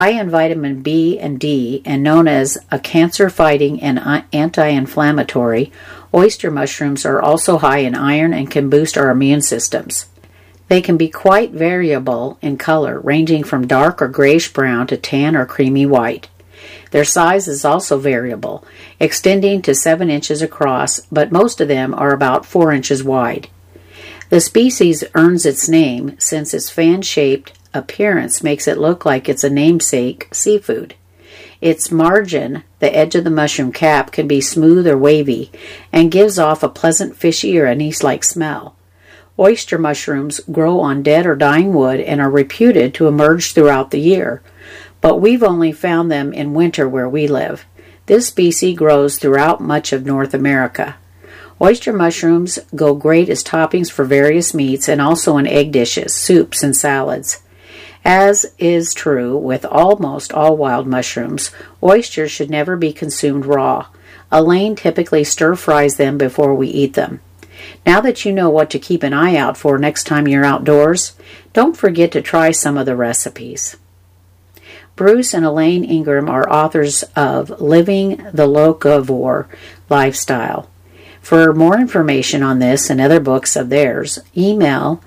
High in vitamin B and D and known as a cancer-fighting and anti-inflammatory, oyster mushrooms are also high in iron and can boost our immune systems. They can be quite variable in color, ranging from dark or grayish-brown to tan or creamy white. Their size is also variable, extending to 7 inches across, but most of them are about 4 inches wide. The species earns its name since its fan-shaped appearance makes it look like it's a namesake seafood. Its margin, the edge of the mushroom cap, can be smooth or wavy and gives off a pleasant fishy or anise-like smell. Oyster mushrooms grow on dead or dying wood and are reputed to emerge throughout the year, but we've only found them in winter where we live. This species grows throughout much of North America. Oyster mushrooms go great as toppings for various meats and also in egg dishes, soups, and salads. As is true with almost all wild mushrooms, oysters should never be consumed raw. Elaine typically stir-fries them before we eat them. Now that you know what to keep an eye out for next time you're outdoors, don't forget to try some of the recipes. Bruce and Elaine Ingram are authors of Living the Locavore Lifestyle. For more information on this and other books of theirs, email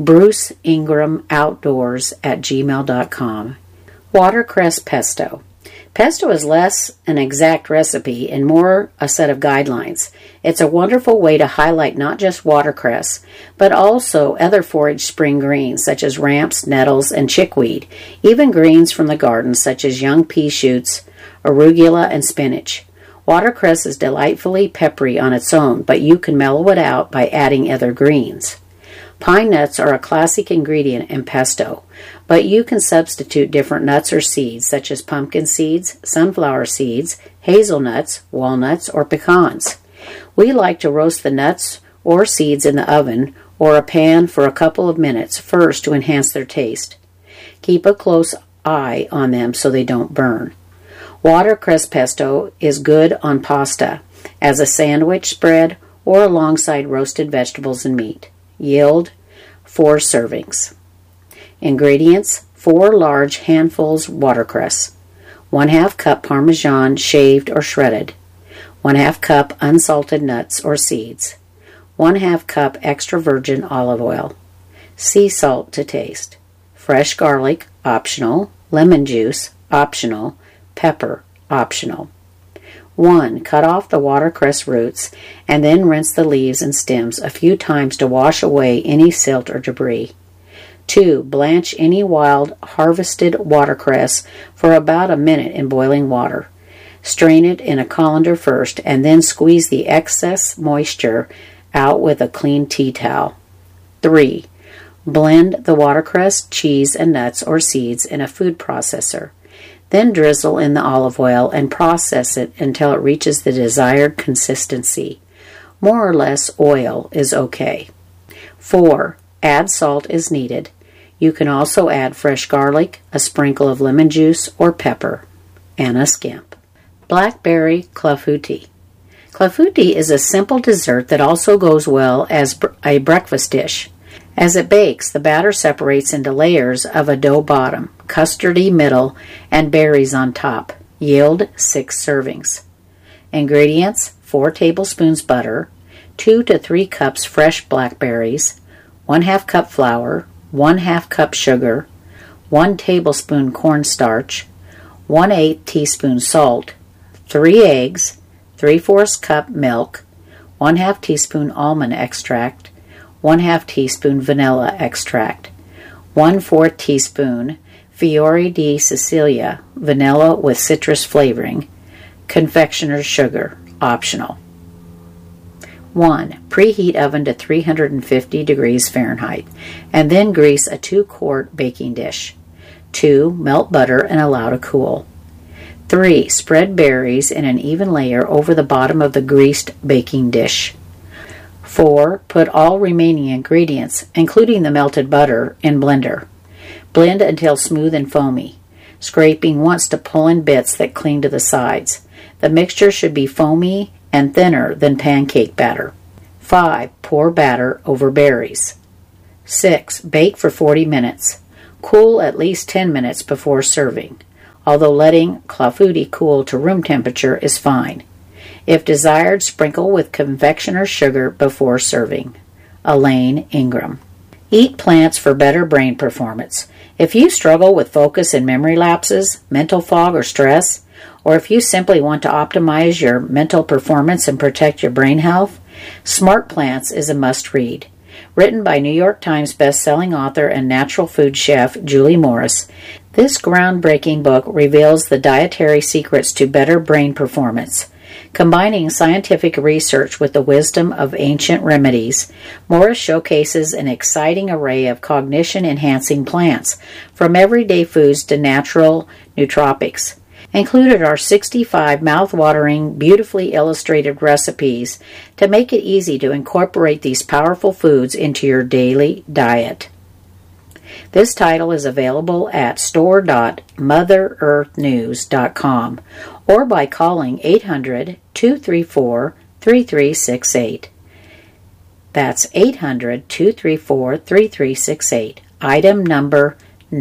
bruceingramOutdoors@gmail.com. Watercress pesto. Pesto is less an exact recipe and more a set of guidelines. It's a wonderful way to highlight not just watercress, but also other forage spring greens such as ramps, nettles, and chickweed, even greens from the garden such as young pea shoots, arugula, and spinach. Watercress is delightfully peppery on its own, but you can mellow it out by adding other greens. Pine nuts are a classic ingredient in pesto, but you can substitute different nuts or seeds such as pumpkin seeds, sunflower seeds, hazelnuts, walnuts, or pecans. We like to roast the nuts or seeds in the oven or a pan for a couple of minutes first to enhance their taste. Keep a close eye on them so they don't burn. Watercress pesto is good on pasta, as a sandwich spread, or alongside roasted vegetables and meat. Yield 4 servings. Ingredients: 4 large handfuls watercress, 1/2 cup Parmesan shaved or shredded, 1/2 cup unsalted nuts or seeds, 1/2 cup extra virgin olive oil, sea salt to taste, fresh garlic, optional, lemon juice, optional, pepper, optional. 1. Cut off the watercress roots and then rinse the leaves and stems a few times to wash away any silt or debris. 2. Blanch any wild harvested watercress for about a minute in boiling water. Strain it in a colander first and then squeeze the excess moisture out with a clean tea towel. 3. Blend the watercress, cheese, and nuts or seeds in a food processor. Then drizzle in the olive oil and process it until it reaches the desired consistency. More or less oil is okay. 4. Add salt as needed. You can also add fresh garlic, a sprinkle of lemon juice or pepper, and a skimp. Blackberry clafouti. Clafouti is a simple dessert that also goes well as a breakfast dish. As it bakes, the batter separates into layers of a dough bottom, custardy middle, and berries on top. Yield 6 servings. Ingredients: 4 tablespoons butter, 2 to 3 cups fresh blackberries, 1/2 cup flour, 1/2 cup sugar, 1 tablespoon cornstarch, 1/8 teaspoon salt, 3 eggs, 3/4 cup milk, 1/2 teaspoon almond extract, 1/2 teaspoon vanilla extract, 1/4 teaspoon Fiori di Sicilia vanilla with citrus flavoring, confectioner's sugar, optional. 1. Preheat oven to 350 degrees Fahrenheit, and then grease a 2-quart baking dish. 2. Melt butter and allow to cool. 3. Spread berries in an even layer over the bottom of the greased baking dish. 4. Put all remaining ingredients, including the melted butter, in blender. Blend until smooth and foamy, scraping once to pull in bits that cling to the sides. The mixture should be foamy and thinner than pancake batter. 5. Pour batter over berries. 6. Bake for 40 minutes. Cool at least 10 minutes before serving. although letting clafouti cool to room temperature is fine. If desired, sprinkle with confectioner's sugar before serving. Elaine Ingram. Eat plants for better brain performance. If you struggle with focus and memory lapses, mental fog or stress, or if you simply want to optimize your mental performance and protect your brain health, Smart Plants is a must-read. Written by New York Times best-selling author and natural food chef Julie Morris, this groundbreaking book reveals the dietary secrets to better brain performance. Combining scientific research with the wisdom of ancient remedies, Morris showcases an exciting array of cognition-enhancing plants, from everyday foods to natural nootropics. Included are 65 mouth-watering, beautifully illustrated recipes to make it easy to incorporate these powerful foods into your daily diet. This title is available at store.motherearthnews.com or by calling 800-234-3368. That's 800-234-3368. Item number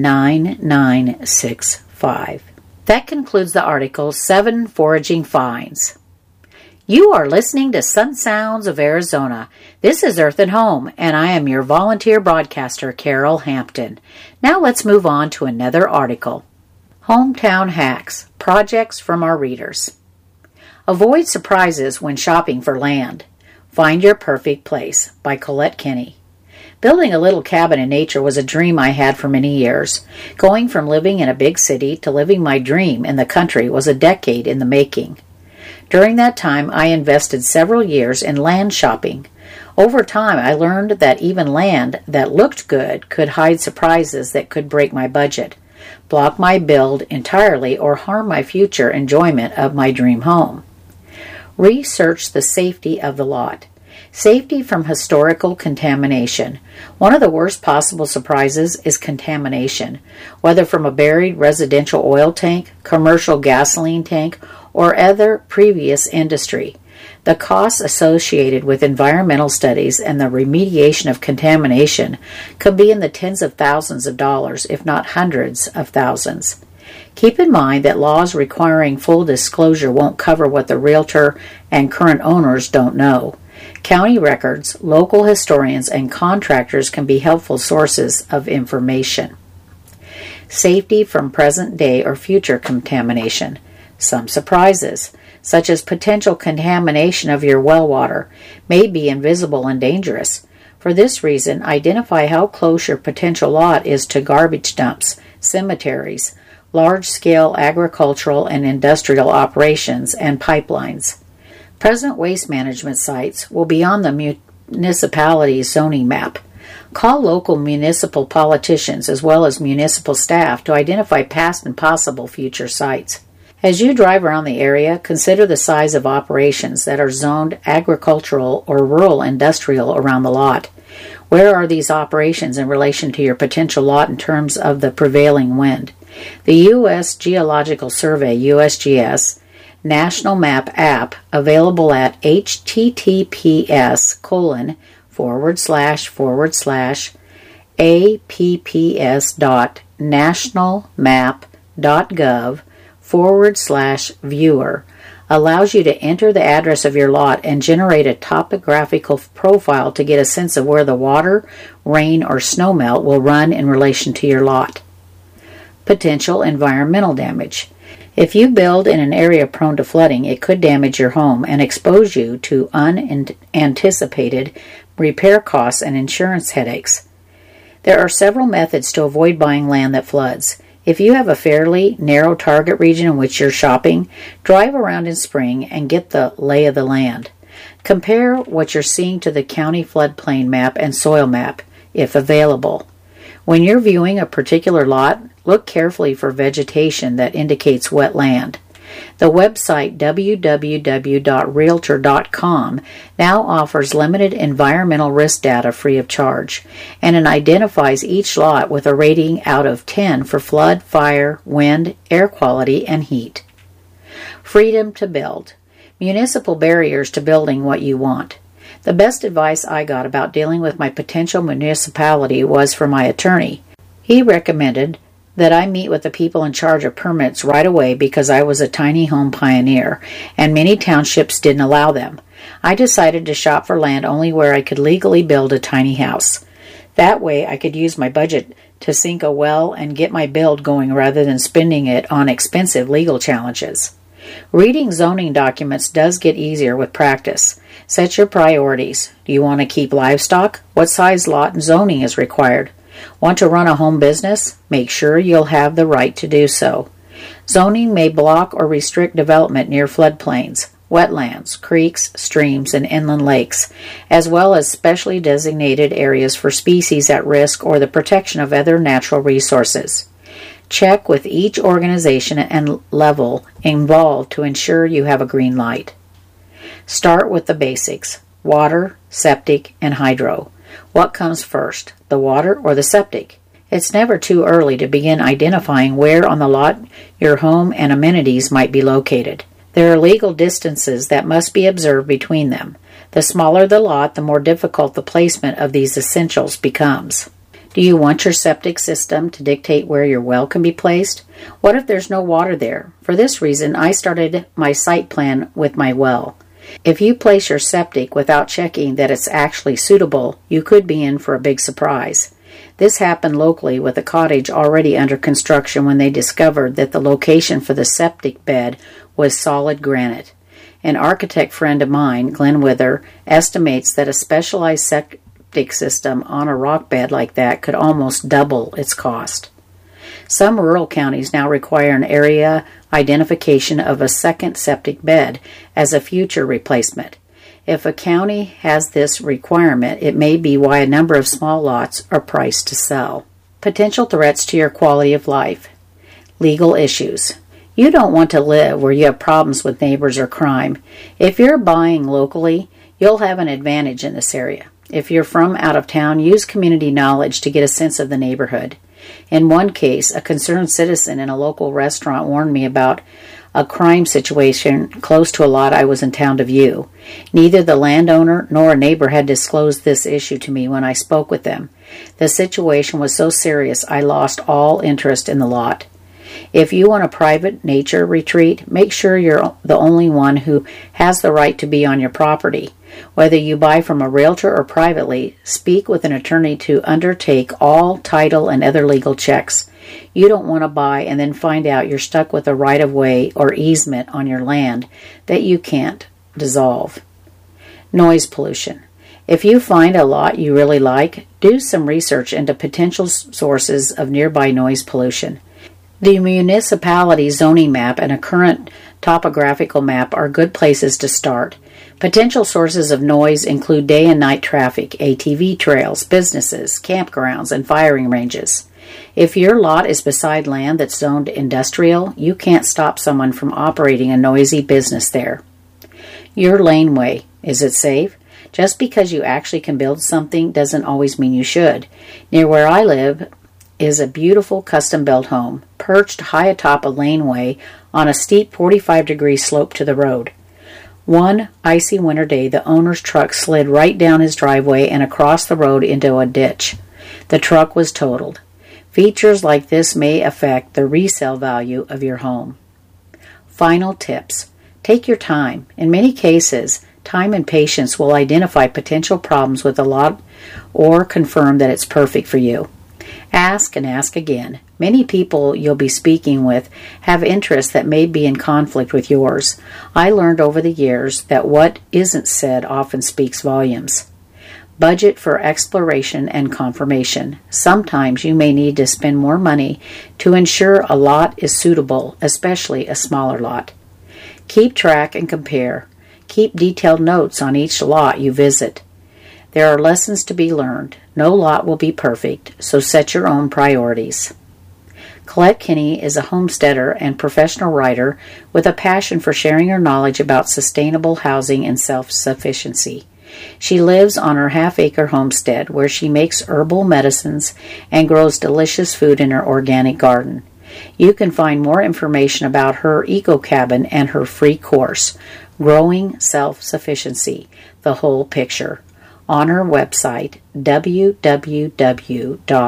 9965. That concludes the article, 7 Foraging Finds. You are listening to Sun Sounds of Arizona. This is Earth and Home, and I am your volunteer broadcaster, Carol Hampton. Now let's move on to another article. Hometown Hacks, Projects from Our Readers. Avoid surprises when shopping for land. Find Your Perfect Place, by Colette Kinney. Building a little cabin in nature was a dream I had for many years. Going from living in a big city to living my dream in the country was a decade in the making. During that time, I invested several years in land shopping. Over time, I learned that even land that looked good could hide surprises that could break my budget, block my build entirely, or harm my future enjoyment of my dream home. Research the safety of the lot. Safety from historical contamination. One of the worst possible surprises is contamination, whether from a buried residential oil tank, commercial gasoline tank, or other previous industry. The costs associated with environmental studies and the remediation of contamination could be in the tens of thousands of dollars, if not hundreds of thousands. Keep in mind that laws requiring full disclosure won't cover what the realtor and current owners don't know. County records, local historians, and contractors can be helpful sources of information. Safety from present-day or future contamination. Some surprises, such as potential contamination of your well water, may be invisible and dangerous. For this reason, identify how close your potential lot is to garbage dumps, cemeteries, large-scale agricultural and industrial operations, and pipelines. Present waste management sites will be on the municipality's zoning map. Call local municipal politicians as well as municipal staff to identify past and possible future sites. As you drive around the area, consider the size of operations that are zoned agricultural or rural industrial around the lot. Where are these operations in relation to your potential lot in terms of the prevailing wind? The U.S. Geological Survey, USGS, National Map app, available at https://apps.nationalmap.gov/viewer, allows you to enter the address of your lot and generate a topographical profile to get a sense of where the water, rain, or snowmelt will run in relation to your lot. Potential environmental damage. If you build in an area prone to flooding, it could damage your home and expose you to unanticipated repair costs and insurance headaches. There are several methods to avoid buying land that floods. If you have a fairly narrow target region in which you're shopping, drive around in spring and get the lay of the land. Compare what you're seeing to the county floodplain map and soil map, if available. When you're viewing a particular lot, look carefully for vegetation that indicates wet land. The website www.realtor.com now offers limited environmental risk data free of charge, and it identifies each lot with a rating out of 10 for flood, fire, wind, air quality, and heat. Freedom to build. Municipal barriers to building what you want. The best advice I got about dealing with my potential municipality was from my attorney. He recommended that I meet with the people in charge of permits right away because I was a tiny home pioneer, and many townships didn't allow them. I decided to shop for land only where I could legally build a tiny house. That way I could use my budget to sink a well and get my build going rather than spending it on expensive legal challenges. Reading zoning documents does get easier with practice. Set your priorities. Do you want to keep livestock? What size lot and zoning is required? Want to run a home business? Make sure you'll have the right to do so. Zoning may block or restrict development near floodplains, wetlands, creeks, streams, and inland lakes, as well as specially designated areas for species at risk or the protection of other natural resources. Check with each organization and level involved to ensure you have a green light. Start with the basics: water, septic, and hydro. What comes first, the water or the septic? It's never too early to begin identifying where on the lot your home and amenities might be located. There are legal distances that must be observed between them. The smaller the lot, the more difficult the placement of these essentials becomes. Do you want your septic system to dictate where your well can be placed? What if there's no water there? For this reason, I started my site plan with my well. If you place your septic without checking that it's actually suitable, you could be in for a big surprise. This happened locally with a cottage already under construction when they discovered that the location for the septic bed was solid granite. An architect friend of mine, Glenn Wither, estimates that a specialized septic system on a rock bed like that could almost double its cost. Some rural counties now require an area identification of a second septic bed as a future replacement. If a county has this requirement, it may be why a number of small lots are priced to sell. Potential threats to your quality of life. Legal issues. You don't want to live where you have problems with neighbors or crime. If you're buying locally, you'll have an advantage in this area. If you're from out of town, use community knowledge to get a sense of the neighborhood. In one case, a concerned citizen in a local restaurant warned me about a crime situation close to a lot I was in town to view. Neither the landowner nor a neighbor had disclosed this issue to me when I spoke with them. The situation was so serious I lost all interest in the lot. If you want a private nature retreat, make sure you're the only one who has the right to be on your property. Whether you buy from a realtor or privately, speak with an attorney to undertake all title and other legal checks. You don't want to buy and then find out you're stuck with a right-of-way or easement on your land that you can't dissolve. Noise pollution. If you find a lot you really like, do some research into potential sources of nearby noise pollution. The municipality zoning map and a current topographical map are good places to start. Potential sources of noise include day and night traffic, ATV trails, businesses, campgrounds, and firing ranges. If your lot is beside land that's zoned industrial, you can't stop someone from operating a noisy business there. Your laneway, is it safe? Just because you actually can build something doesn't always mean you should. Near where I live is a beautiful custom-built home, perched high atop a laneway on a steep 45-degree slope to the road. One icy winter day, the owner's truck slid right down his driveway and across the road into a ditch. The truck was totaled. Features like this may affect the resale value of your home. Final tips. Take your time. In many cases, time and patience will identify potential problems with a lot or confirm that it's perfect for you. Ask and ask again. Many people you'll be speaking with have interests that may be in conflict with yours. I learned over the years that what isn't said often speaks volumes. Budget for exploration and confirmation. Sometimes you may need to spend more money to ensure a lot is suitable, especially a smaller lot. Keep track and compare. Keep detailed notes on each lot you visit. There are lessons to be learned. No lot will be perfect, so set your own priorities. Colette Kinney is a homesteader and professional writer with a passion for sharing her knowledge about sustainable housing and self-sufficiency. She lives on her half-acre homestead where she makes herbal medicines and grows delicious food in her organic garden. You can find more information about her eco-cabin and her free course, Growing Self-Sufficiency, The Whole Picture, on her website, www.halfacre.com.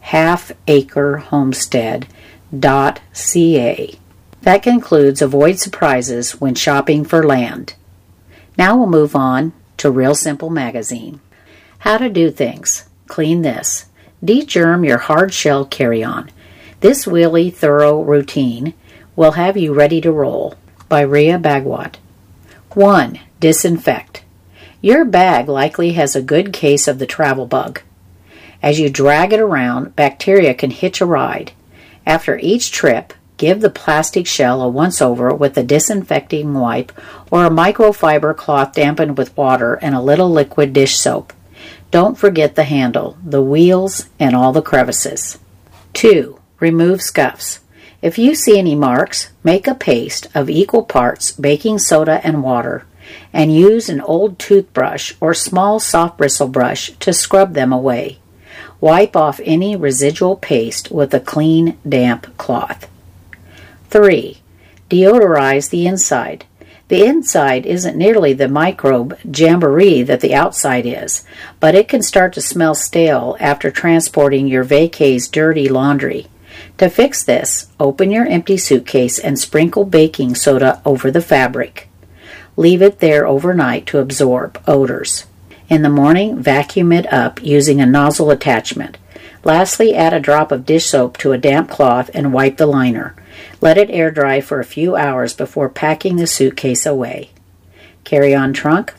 halfacrehomestead.ca. That concludes Avoid Surprises when shopping for land. Now we'll move on to Real Simple Magazine. How to do things. Clean this. Degerm your hard shell carry-on. This really thorough routine will have you ready to roll. By Rhea Bhagwat. 1. Disinfect. Your bag likely has a good case of the travel bug. As you drag it around, bacteria can hitch a ride. After each trip, give the plastic shell a once-over with a disinfecting wipe or a microfiber cloth dampened with water and a little liquid dish soap. Don't forget the handle, the wheels, and all the crevices. 2. Remove scuffs. If you see any marks, make a paste of equal parts baking soda and water, and use an old toothbrush or small soft bristle brush to scrub them away. Wipe off any residual paste with a clean, damp cloth. 3. Deodorize the inside. The inside isn't nearly the microbe jamboree that the outside is, but it can start to smell stale after transporting your vacay's dirty laundry. To fix this, open your empty suitcase and sprinkle baking soda over the fabric. Leave it there overnight to absorb odors. In the morning, vacuum it up using a nozzle attachment. Lastly, add a drop of dish soap to a damp cloth and wipe the liner. Let it air dry for a few hours before packing the suitcase away. Carry-on trunk,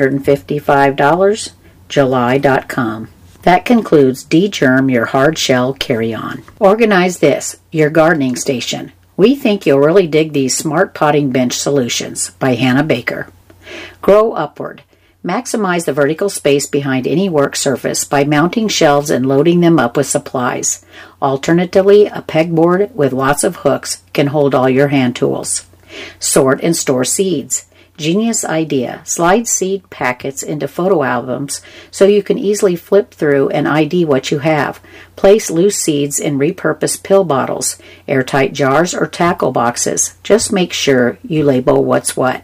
$455, July.com. That concludes Degerm Your Hard Shell Carry-On. Organize this, your gardening station. We think you'll really dig these smart potting bench solutions by Hannah Baker. Grow upward. Maximize the vertical space behind any work surface by mounting shelves and loading them up with supplies. Alternatively, a pegboard with lots of hooks can hold all your hand tools. Sort and store seeds. Genius idea. Slide seed packets into photo albums so you can easily flip through and ID what you have. Place loose seeds in repurposed pill bottles, airtight jars, or tackle boxes. Just make sure you label what's what.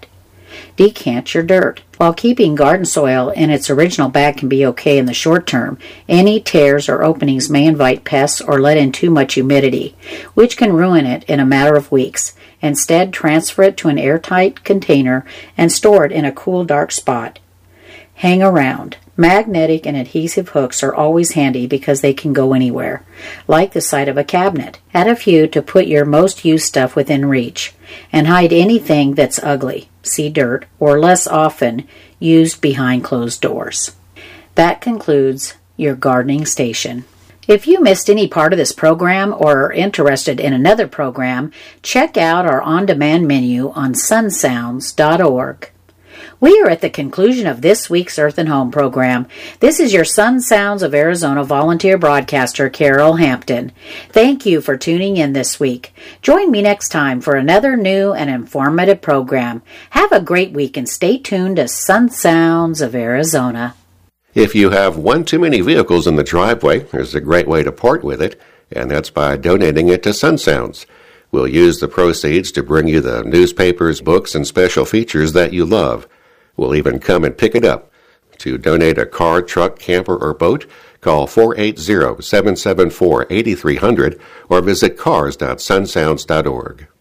Decant your dirt. While keeping garden soil in its original bag can be okay in the short term, any tears or openings may invite pests or let in too much humidity, which can ruin it in a matter of weeks. Instead, transfer it to an airtight container and store it in a cool, dark spot. Hang around. Magnetic and adhesive hooks are always handy because they can go anywhere, like the side of a cabinet. Add a few to put your most used stuff within reach, and hide anything that's ugly, see dirt, or less often used behind closed doors. That concludes your gardening station. If you missed any part of this program or are interested in another program, check out our on-demand menu on sunsounds.org. We are at the conclusion of this week's Earth and Home program. This is your Sun Sounds of Arizona volunteer broadcaster, Carol Hampton. Thank you for tuning in this week. Join me next time for another new and informative program. Have a great week and stay tuned to Sun Sounds of Arizona. If you have one too many vehicles in the driveway, there's a great way to part with it, and that's by donating it to Sun Sounds. We'll use the proceeds to bring you the newspapers, books, and special features that you love. We'll even come and pick it up. To donate a car, truck, camper, or boat, call 480-774-8300 or visit cars.sunsounds.org.